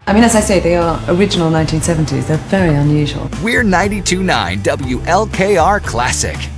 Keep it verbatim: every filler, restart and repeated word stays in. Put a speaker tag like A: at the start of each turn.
A: I mean, as I say, they are original nineteen seventies. They're very unusual.
B: We're ninety-two point nine W L K R Classic.